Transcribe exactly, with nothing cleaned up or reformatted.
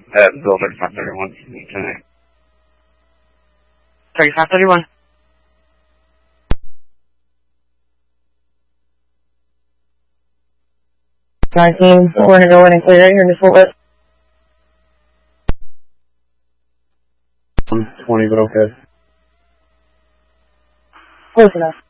at Bill thirty-five thirty-one tonight. thirty-five thirty-one. nineteen, we're going to go in and clear it here in the Fort West. twenty, but okay. Close enough.